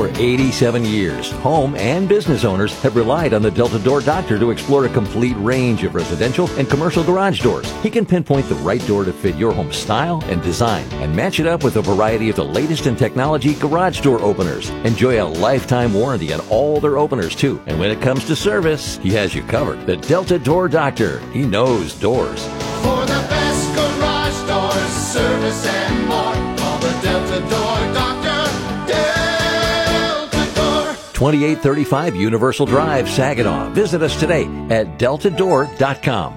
For 87 years, home and business owners have relied on the Delta Door Doctor to explore a complete range of residential and commercial garage doors. He can pinpoint the right door to fit your home style and design and match it up with a variety of the latest in technology garage door openers. Enjoy a lifetime warranty on all their openers, too. And when it comes to service, he has you covered. The Delta Door Doctor. He knows doors. For the best garage doors, service and more, call the Delta Door Doctor. Delta Door. 2835 Universal Drive, Saginaw. Visit us today at deltadoor.com.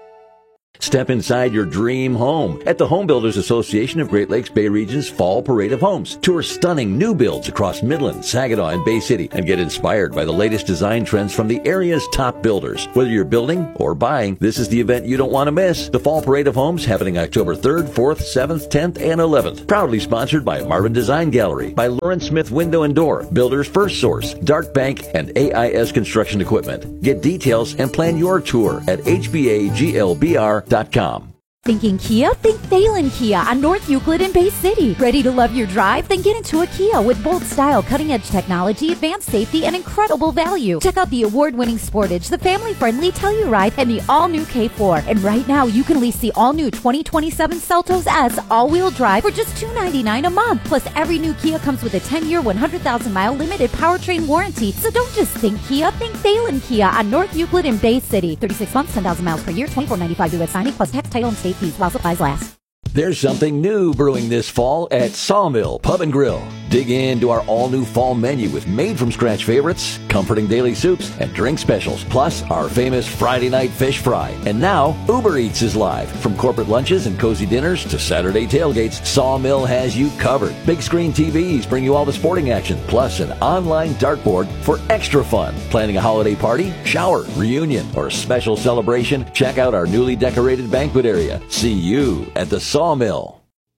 Step inside your dream home at the Home Builders Association of Great Lakes Bay Region's Fall Parade of Homes. Tour stunning new builds across Midland, Saginaw, and Bay City and get inspired by the latest design trends from the area's top builders. Whether you're building or buying, this is the event you don't want to miss. The Fall Parade of Homes happening October 3rd, 4th, 7th, 10th, and 11th. Proudly sponsored by Marvin Design Gallery, by Lawrence Smith Window and Door, Builders First Source, Dark Bank, and AIS Construction Equipment. Get details and plan your tour at hbaglbr.com. Thinking Kia? Think Thalen Kia on North Euclid in Bay City. Ready to love your drive? Then get into a Kia with bold style, cutting-edge technology, advanced safety, and incredible value. Check out the award-winning Sportage, the family-friendly Telluride, and the all-new K4. And right now, you can lease the all-new 2027 Seltos S all-wheel drive for just $299 a month. Plus, every new Kia comes with a 10-year, 100,000-mile limited powertrain warranty. So don't just think Kia, think Thalen Kia on North Euclid in Bay City. 36 months, 10,000 miles per year, $24.95 U.S. signing, plus tax, title, and state fees while supplies last. There's something new brewing this fall at Sawmill Pub and Grill. Dig into our all-new fall menu with made-from-scratch favorites, comforting daily soups, and drink specials, plus our famous Friday night fish fry. And now, Uber Eats is live. From corporate lunches and cozy dinners to Saturday tailgates, Sawmill has you covered. Big screen TVs bring you all the sporting action, plus an online dartboard for extra fun. Planning a holiday party, shower, reunion, or special celebration? Check out our newly decorated banquet area. See you at the Sawmill.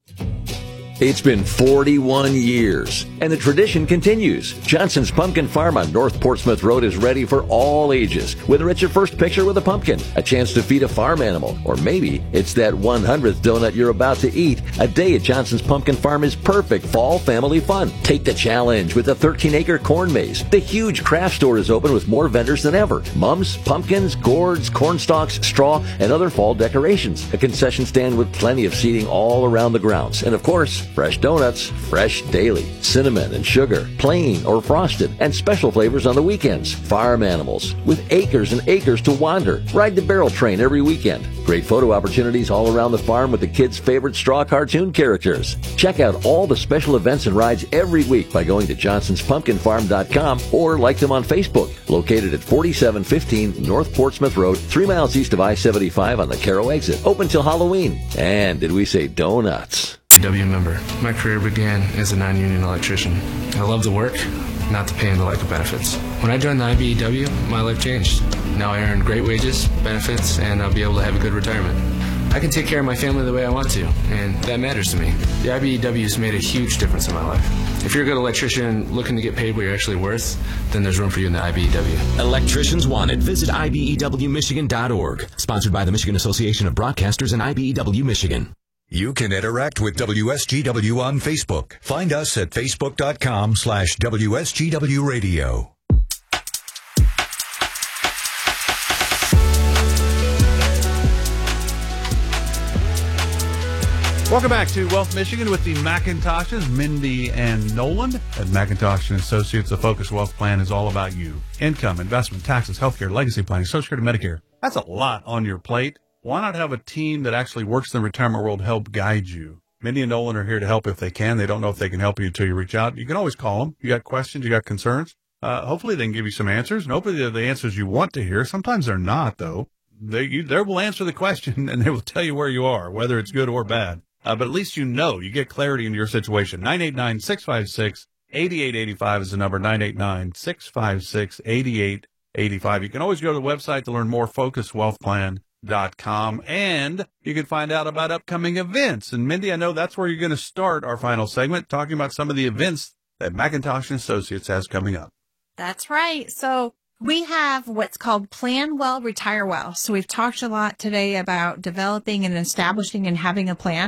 It's been 41 years, and the tradition continues. Johnson's Pumpkin Farm on North Portsmouth Road is ready for all ages. Whether it's your first picture with a pumpkin, a chance to feed a farm animal, or maybe it's that 100th donut you're about to eat, a day at Johnson's Pumpkin Farm is perfect fall family fun. Take the challenge with the 13-acre corn maze. The huge craft store is open with more vendors than ever. Mums, pumpkins, gourds, corn stalks, straw, and other fall decorations. A concession stand with plenty of seating all around the grounds. And of course, fresh donuts, fresh daily, cinnamon and sugar, plain or frosted, and special flavors on the weekends. Farm animals with acres and acres to wander. Ride the barrel train every weekend. Great photo opportunities all around the farm with the kids' favorite straw cartoon characters. Check out all the special events and rides every week by going to johnsonspumpkinfarm.com or like them on Facebook. Located at 4715 North Portsmouth Road, 3 miles east of I-75 on the Caro exit. Open till Halloween. And did we say donuts? IBEW member. My career began as a non-union electrician. I love the work, not the pay and the lack of benefits. When I joined the IBEW, my life changed. Now I earn great wages, benefits, and I'll be able to have a good retirement. I can take care of my family the way I want to, and that matters to me. The IBEW has made a huge difference in my life. If you're a good electrician looking to get paid what you're actually worth, then there's room for you in the IBEW. Electricians wanted. Visit IBEWMichigan.org. Sponsored by the Michigan Association of Broadcasters and IBEW Michigan. You can interact with WSGW on Facebook. Find us at facebook.com/WSGW Radio. Welcome back to Wealth Michigan with the McIntoshes, Mindy and Nolan. At McIntosh and Associates, the Focus Wealth Plan is all about you. Income, investment, taxes, healthcare, legacy planning, Social Security, Medicare. That's a lot on your plate. Why not have a team that actually works in the retirement world help guide you? Mindy and Nolan are here to help if they can. They don't know if they can help you until you reach out. You can always call them. You got questions, you got concerns. Hopefully they can give you some answers, and hopefully they're the answers you want to hear. Sometimes they're not, though. They will answer the question, and they will tell you where you are, whether it's good or bad. But at least you know. You get clarity in your situation. 989-656-8885 is the number, 989-656-8885. You can always go to the website to learn more, focuswealthplan.com, and you can find out about upcoming events. And Mindy, I know that's where you're going to start our final segment, talking about some of the events that McIntosh and Associates has coming up. That's right. So we have what's called Plan Well, Retire Well. So we've talked a lot today about developing and establishing and having a plan.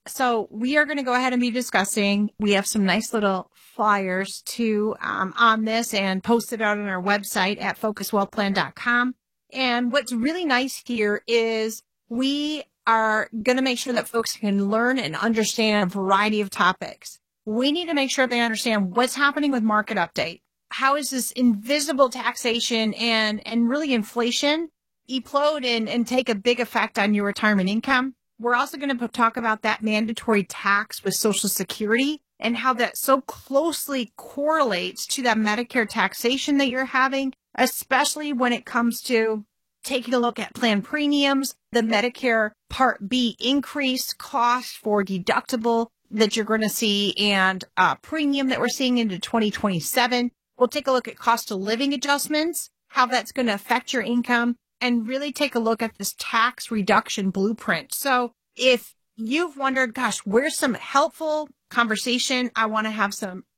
So we are going to go ahead and be discussing. We have some nice little flyers too on this and posted out on our website at focuswealthplan.com. And what's really nice here is we are going to make sure that folks can learn and understand a variety of topics. We need to make sure they understand what's happening with market update. How is this invisible taxation and really inflation implode and take a big effect on your retirement income? We're also going to talk about that mandatory tax with Social Security and how that so closely correlates to that Medicare taxation that you're having, especially when it comes to taking a look at plan premiums, the Medicare Part B increase cost for deductible that you're going to see, and premium that we're seeing into 2027. We'll take a look at cost of living adjustments, how that's going to affect your income, and really take a look at this tax reduction blueprint. So if you've wondered, gosh, where's some helpful conversation? I want to have some